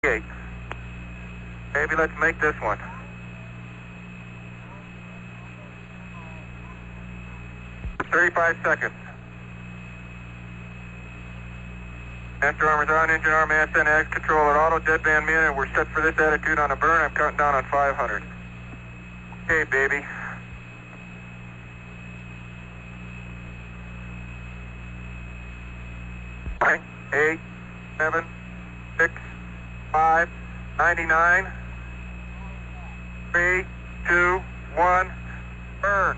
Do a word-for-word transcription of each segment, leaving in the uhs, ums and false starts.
Okay. Maybe let's make this one. thirty-five seconds. Master armor's on, engine arm, S N X, control at auto, deadband min, and we're set for this attitude on a burn. I'm counting down on five hundred. Okay, baby. Nine, eight, seven, six, five, ninety-nine, three, two, one, burn.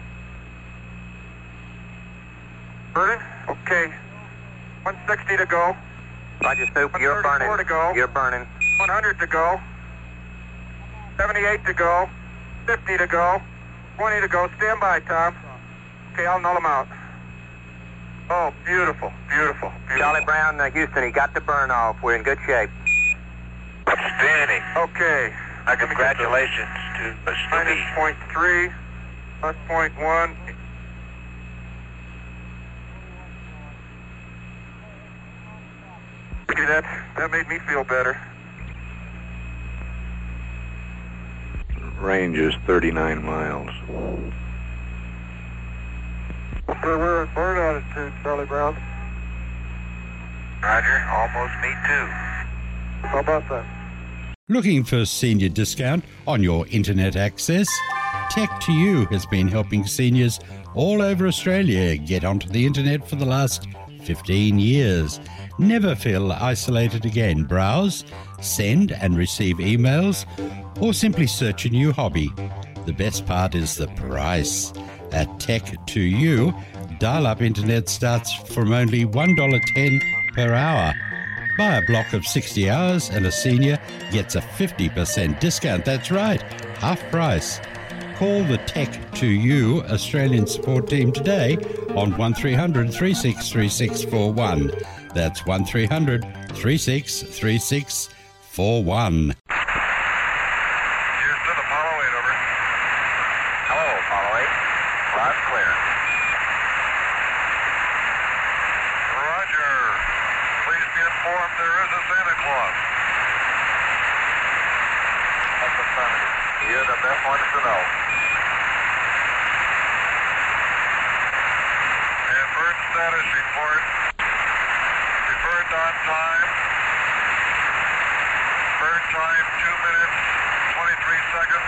Burning? Okay. one sixty to go. Roger, Soup, you're burning. To go. You're burning. one hundred to go. seventy-eight to go. fifty to go. twenty to go. Stand by, Tom. Okay, I'll null them out. Oh, beautiful, beautiful, beautiful. Charlie Brown, uh, Houston, he got the burn off. We're in good shape. Outstanding. Okay. Uh, congratulations to uh, Minus Snoopy. point three, plus point one. Okay, that, that made me feel better. Range is thirty-nine miles. So we're at burn altitude, Charlie Brown. Roger, almost me too. How about that? Looking for senior discount on your internet access? Tech to You has been helping seniors all over Australia get onto the internet for the last fifteen years. Never feel isolated again. Browse, send and receive emails, or simply search a new hobby. The best part is the price. At Tech to You, dial-up internet starts from only one dollar ten per hour. Buy a block of sixty hours and a senior gets a fifty percent discount. That's right, half price. Call the Tech to You Australian support team today on one three hundred, three six three six four one. That's one three hundred, three six three six four one. Houston, Apollo eight, over. Hello, Apollo eight. Loud and clear. Roger. Please be informed there is a Santa Claus. That's affirmative. You're the best ones to know. And bird status report. Bird on time. Bird time, two minutes, twenty-three seconds.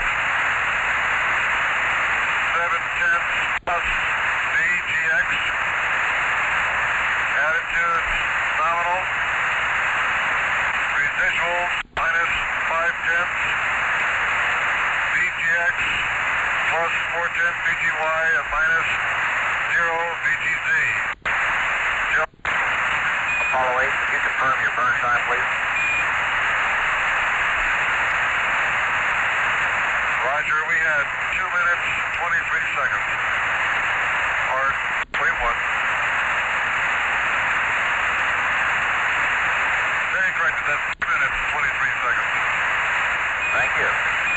seven tenths plus V G X. Attitude nominal. Residual minus five tenths. V G X plus four tenths V G Y and minus zero V G Z. Apollo eight, could you confirm your burn time, please? Roger, we had two minutes, twenty-three seconds. Or twenty-one. Very correct, that's two minutes, twenty-three seconds. Thank you.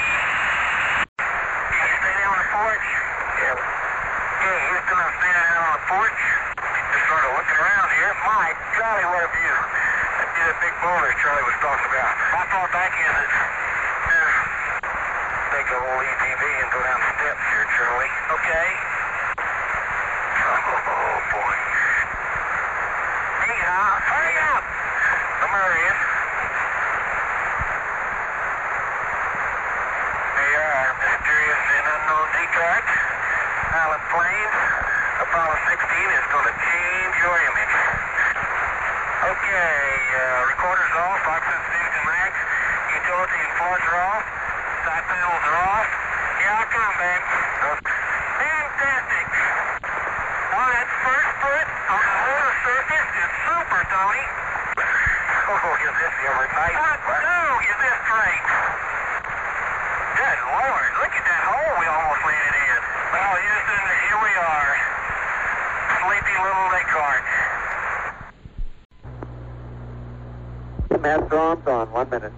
Can you stay down on the porch? Yeah. Okay, Houston, I'm standing out on the porch. Just sort of looking around here. Mike, Charlie, what have you? That'd be that big boulder Charlie was talking about. How far back is it? Yeah. Take a little E T V and go down the steps here, Charlie. Okay. Oh, boy. Hey, huh? Hurry up! Come here, in. They are mysterious and unknown decards. Pilot planes. Apollo sixteen is going to change your image. Okay, uh, recorder's off, oxygen fusion max, utility and force are off, side panels are off. Here I come, babe. Fantastic. On that first foot on the lunar surface is super, Tony. Oh, is this every night? What? No, is this great? Good Lord, look at that hole we almost landed in. Well, Houston, here we are. Sleepy little Lakehart. Master arms on, one minute.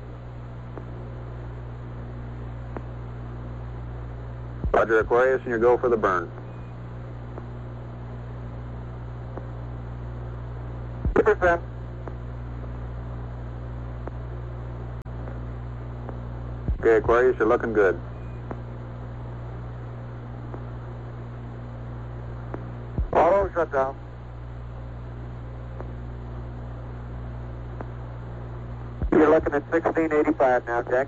Roger, Aquarius, and you go for the burn. two percent. Okay, Aquarius, you're looking good. Auto shut down. You're looking at sixteen eighty-five now, Jack.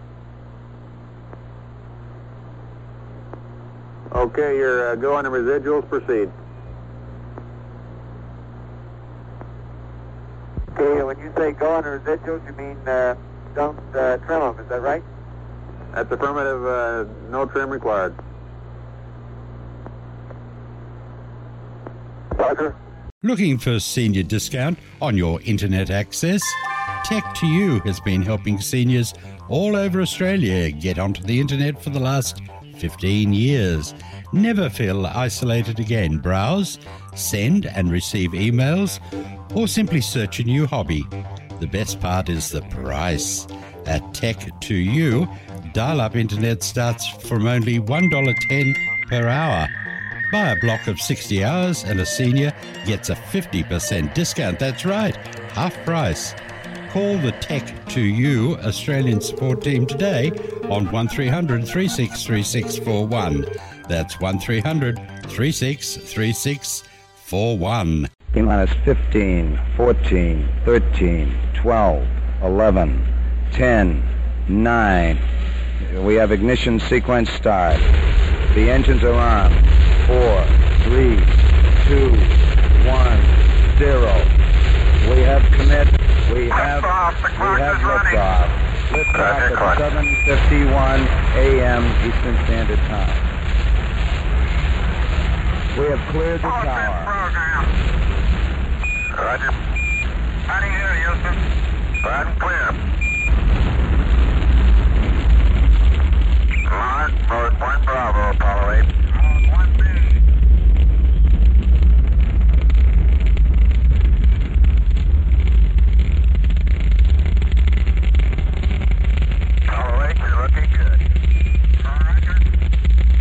Okay, you're uh, go on the residuals, proceed. Okay, when you say go on the residuals, you mean uh, don't uh, trim them, is that right? That's affirmative, uh, no trim required. Roger. Looking for senior discount on your internet access? Tech to You has been helping seniors all over Australia get onto the internet for the last fifteen years. Never feel isolated again. Browse, send and receive emails, or simply search a new hobby. The best part is the price. At Tech to You, dial-up internet starts from only one dollar ten per hour. Buy a block of sixty hours and a senior gets a fifty percent discount. That's right, half price. Call the Tech to You Australian support team today on one three hundred, three six three six four one. That's one three hundred, three six three six four one. T-minus fifteen, fourteen, thirteen, twelve, eleven, ten, nine. We have ignition sequence start. The engines are on. Four, three, two, one, zero. We have commit. We have, we have liftoff. Liftoff at seven fifty-one a m Eastern Standard Time. We have cleared the tower. Roger. Heading here, Houston. Right and clear.